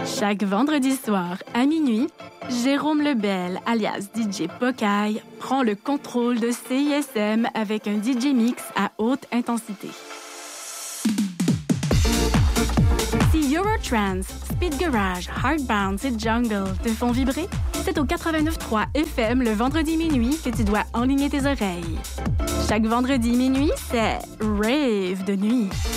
Chaque vendredi soir à minuit, Jérôme Lebel, alias DJ Pocaille, prend le contrôle de CISM avec un DJ mix à haute intensité. Si Eurotrance, Speed Garage, Hardbounce et Jungle te font vibrer, c'est au 89.3 FM le vendredi minuit que tu dois enligner tes oreilles. Chaque vendredi minuit, c'est Rave de nuit.